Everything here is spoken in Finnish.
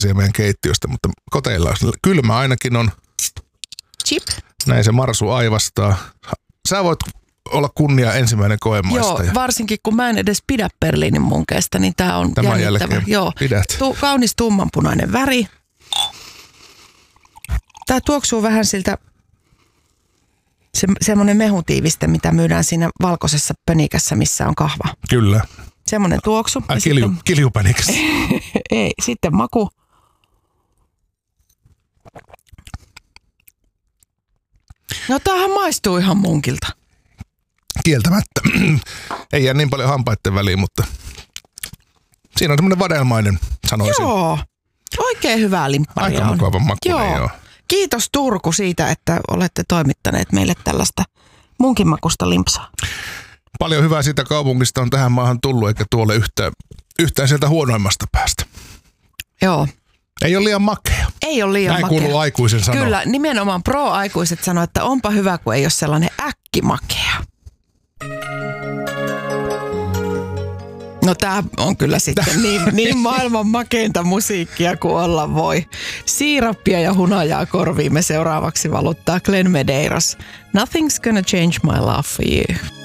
meidän keittiöstä, mutta koteilla on kylmä ainakin on. Chip. Näin se Marsu aivastaa. Sä voit olla kunnia ensimmäinen koemaistaja. Joo, varsinkin kun mä en edes pidä Berliinin munkeesta, niin tää on tämän jännittävä. jälkeen Joo. pidät. Kaunis tummanpunainen väri. Tää tuoksuu vähän siltä semmoinen mehutiiviste, mitä myydään siinä valkoisessa pönikässä, missä on kahva. Kyllä. Semmoinen tuoksu. Kiljupönikässä. Ei, sitten maku. No tämähän maistuu ihan munkilta. Kieltämättä. Ei jää niin paljon hampaitten väliin, mutta siinä on semmoinen vadelmainen, sanoisin. Joo, oikein hyvää limpparia. Aika mukavan makuinen, joo. Kiitos Turku siitä, että olette toimittaneet meille tällaista munkinmakusta limpsaa. Paljon hyvää siitä kaupungista on tähän maahan tullut, eikä tuolle yhtään sieltä huonoimmasta päästä. Joo. Ei ole liian makea. Ei ole liian näin makea. kuuluu aikuisen sanoa. Kyllä, nimenomaan pro-aikuiset sanoo, että onpa hyvä, kun ei ole sellainen äkkimakea. No tää on kyllä sitten niin maailman makeinta musiikkia kuin olla voi. Siirappia ja hunajaa korviimme seuraavaksi valuttaa Glenn Medeiros. Nothing's gonna change my love for you.